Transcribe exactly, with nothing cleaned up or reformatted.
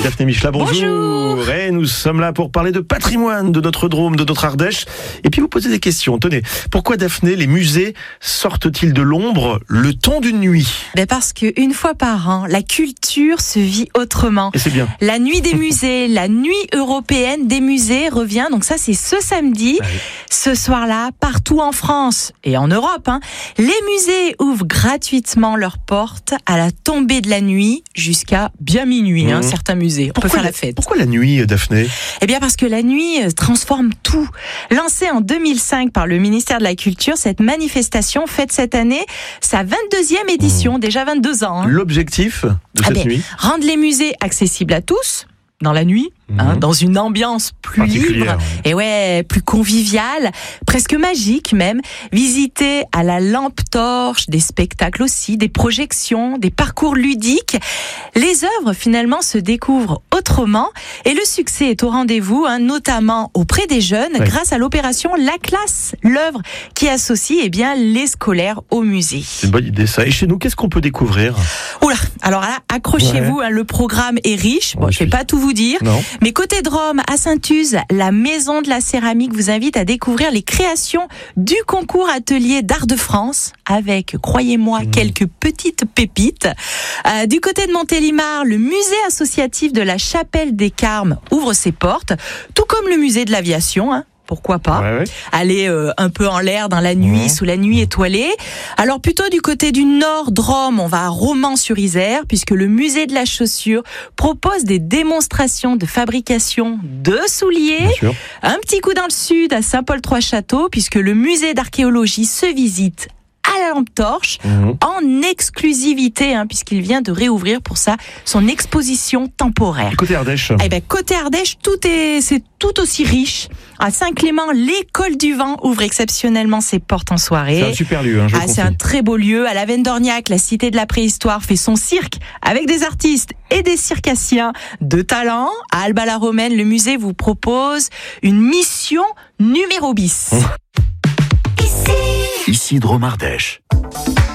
Daphné Michela, bonjour. Bonjour. Et nous sommes là pour parler de patrimoine de notre Drôme, de notre Ardèche. Et puis vous posez des questions. Tenez, pourquoi Daphné, les musées sortent-ils de l'ombre le temps d'une nuit? Ben parce qu'une fois par an, la culture se vit autrement. Et c'est bien. La nuit des musées, la nuit européenne des musées revient. Donc ça, c'est ce samedi. Ah oui. Ce soir-là, partout en France et en Europe, hein, les musées ouvrent gratuitement leurs portes à la tombée de la nuit jusqu'à bien minuit. Hein, Mmh. certains musées, on peut faire la fête. Pourquoi la nuit, Daphné? Eh bien parce que la nuit transforme tout. Lancée en deux mille cinq par le ministère de la Culture, cette manifestation fête cette année sa vingt-deuxième édition, mmh. déjà vingt-deux ans. Hein. L'objectif de ah cette ben, nuit? Rendre les musées accessibles à tous, dans la nuit, mmh. hein, dans une ambiance plus libre, ouais. et ouais, plus conviviale, presque magique même. Visiter à la lampe torche, des spectacles aussi, des projections, des parcours ludiques. Les œuvres finalement se découvrent autrement et le succès est au rendez-vous, hein, notamment auprès des jeunes, ouais. grâce à l'opération La Classe, l'œuvre qui associe eh bien les scolaires au musée. C'est une bonne idée ça. Et chez nous, qu'est-ce qu'on peut découvrir? Oula, alors là, accrochez-vous, ouais. hein, le programme est riche. Bon, oui, je vais pas tout vous dire, non. mais côté Drôme, à Saint-Uz, la Maison de la Céramique vous invite à découvrir les créations du concours atelier d'art de France, avec, croyez-moi, mmh. quelques petites pépites. Euh, du côté de Montélimar, le musée associatif de la Chapelle des Carmes ouvre ses portes, tout comme le musée de l'aviation, hein. Pourquoi pas ouais, ouais. aller euh, un peu en l'air dans la nuit, mmh. sous la nuit étoilée. Alors plutôt du côté du nord Drôme, on va à Romans-sur-Isère, puisque le musée de la chaussure propose des démonstrations de fabrication de souliers. Un petit coup dans le sud, à Saint-Paul-Trois-Châteaux, puisque le musée d'archéologie se visite à la lampe torche, mmh. en exclusivité, hein, puisqu'il vient de réouvrir pour ça son exposition temporaire. Et côté Ardèche. Eh ben, côté Ardèche, tout est, c'est tout aussi riche. À Saint-Clément, l'école du vent ouvre exceptionnellement ses portes en soirée. C'est un super lieu, hein, je ah, c'est un très beau lieu. À la Veine d'Orniac, la cité de la préhistoire fait son cirque avec des artistes et des circassiens de talent. À Alba-la-Romaine, le musée vous propose une mission numéro bis. Mmh. Ici Drôme Ardèche.